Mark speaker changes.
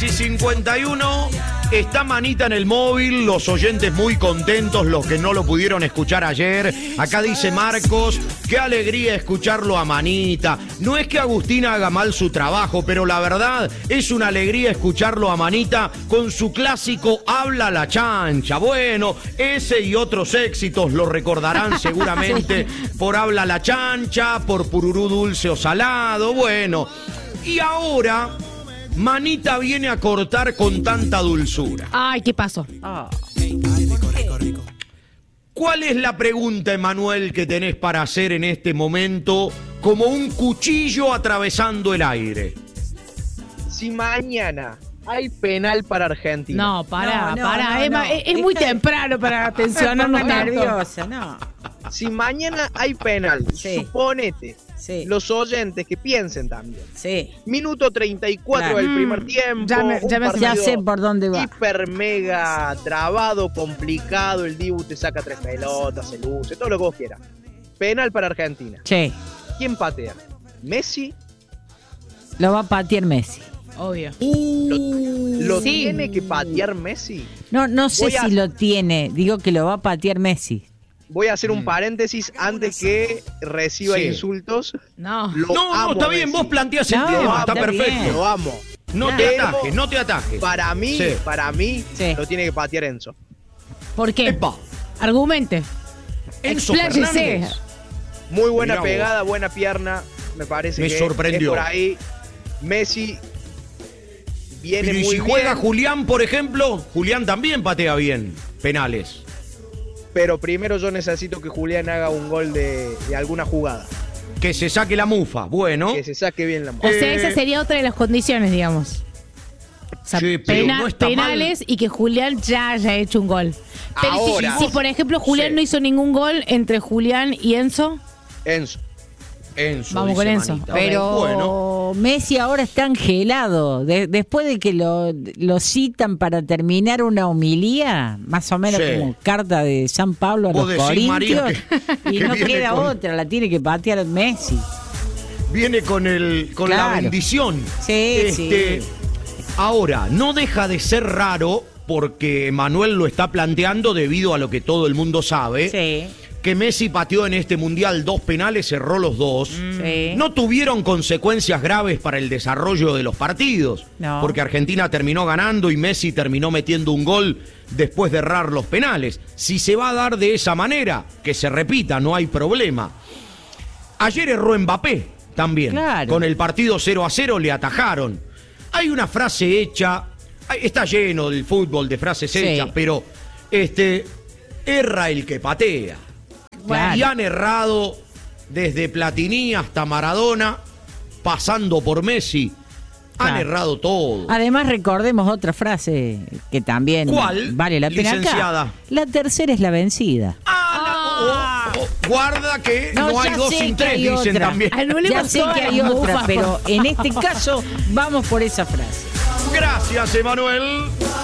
Speaker 1: 10:51. Está Manita en el móvil, los oyentes muy contentos, los que no lo pudieron escuchar ayer. Acá dice Marcos, qué alegría escucharlo a Manita. No es que Agustina haga mal su trabajo, pero la verdad es una alegría escucharlo a Manita con su clásico Habla la Chancha. Bueno, ese y otros éxitos lo recordarán seguramente por Habla la Chancha, por Pururú dulce o salado. Bueno, y ahora Manita viene a cortar con tanta dulzura.
Speaker 2: Ay, ¿qué pasó?
Speaker 1: ¿Cuál es la pregunta, Emanuel, que tenés para hacer en este momento como un cuchillo atravesando el aire?
Speaker 3: Si mañana hay penal para Argentina.
Speaker 2: No, pará. Emma, es muy temprano para tensionarnos
Speaker 4: nerviosa, no.
Speaker 3: Si mañana hay penal, suponete, los oyentes que piensen también.
Speaker 4: Sí.
Speaker 3: Minuto 34 del primer tiempo.
Speaker 4: Ya sé por dónde va.
Speaker 3: Hiper mega trabado, complicado. El Dibu te saca 3 pelotas, se luce, todo lo que vos quieras. Penal para Argentina.
Speaker 4: Sí.
Speaker 3: ¿Quién patea? ¿Messi?
Speaker 4: Lo va a patear Messi.
Speaker 2: Obvio.
Speaker 3: ¿Lo tiene que patear Messi?
Speaker 4: No sé si lo tiene. Digo que lo va a patear Messi.
Speaker 3: Voy a hacer un paréntesis antes que reciba insultos.
Speaker 1: No, está bien, vos planteás el tema, está perfecto.
Speaker 4: Bien.
Speaker 3: Lo amo.
Speaker 1: No te atajes.
Speaker 3: Para mí, lo tiene que patear Enzo.
Speaker 2: ¿Por qué?
Speaker 1: Epa.
Speaker 2: Argumente.
Speaker 1: Enzo
Speaker 2: Expláyese.
Speaker 1: Fernández.
Speaker 3: Muy buena
Speaker 1: Mirá
Speaker 3: pegada, buena pierna. Me parece
Speaker 1: Me
Speaker 3: que
Speaker 1: sorprendió.
Speaker 3: es por ahí. Messi viene
Speaker 1: Pero ¿y
Speaker 3: muy
Speaker 1: si
Speaker 3: bien.
Speaker 1: juega Julián, por ejemplo? Julián también patea bien penales.
Speaker 3: Pero primero yo necesito que Julián haga un gol de alguna jugada.
Speaker 1: Que se saque la mufa, bueno.
Speaker 3: Que se saque bien la mufa.
Speaker 2: O sea, esa sería otra de las condiciones, digamos. O sea,
Speaker 1: Sí, pero no está
Speaker 2: penales
Speaker 1: mal.
Speaker 2: y que Julián ya haya hecho un gol. Pero
Speaker 3: Ahora.
Speaker 2: si por ejemplo, Julián no hizo ningún gol entre Julián y Enzo.
Speaker 3: Enzo.
Speaker 2: Vamos con Enzo.
Speaker 1: Manita.
Speaker 4: Pero
Speaker 1: Bueno.
Speaker 4: Messi ahora está angelado. Después de que lo citan para terminar una homilía, más o menos como carta de San Pablo a
Speaker 1: Vos
Speaker 4: los
Speaker 1: decís,
Speaker 4: corintios,
Speaker 1: María,
Speaker 4: y
Speaker 1: que
Speaker 4: no
Speaker 1: viene
Speaker 4: queda
Speaker 1: con-
Speaker 4: otra, la tiene que patear Messi.
Speaker 1: Viene con la
Speaker 4: Claro.
Speaker 1: bendición.
Speaker 4: Sí.
Speaker 1: Ahora, no deja de ser raro, porque Manuel lo está planteando debido a lo que todo el mundo sabe,
Speaker 4: Sí.
Speaker 1: que Messi pateó en este Mundial 2 penales, cerró los 2.
Speaker 4: Sí.
Speaker 1: No tuvieron consecuencias graves para el desarrollo de los partidos,
Speaker 4: No.
Speaker 1: porque Argentina terminó ganando y Messi terminó metiendo un gol después de errar los penales. Si se va a dar de esa manera, que se repita, no hay problema. Ayer erró Mbappé también.
Speaker 4: Claro.
Speaker 1: Con el partido 0-0 le atajaron. Hay una frase hecha, está lleno el fútbol de frases
Speaker 4: Sí.
Speaker 1: hechas, pero erra el que patea.
Speaker 4: Claro.
Speaker 1: Y han errado desde Platini hasta Maradona, pasando por Messi. Han
Speaker 4: Claro.
Speaker 1: errado todo.
Speaker 4: Además, recordemos otra frase que también
Speaker 1: ¿Cuál,
Speaker 4: vale la pena
Speaker 1: licenciada?
Speaker 4: acá. La tercera es la vencida.
Speaker 1: Guarda que no hay
Speaker 4: ya
Speaker 1: dos
Speaker 4: sé
Speaker 1: sin
Speaker 4: que
Speaker 1: tres,
Speaker 4: hay
Speaker 1: dicen
Speaker 4: otra.
Speaker 1: también.
Speaker 4: Ya sé que hay otra, pero en este caso vamos por esa frase.
Speaker 1: Gracias, Emanuel.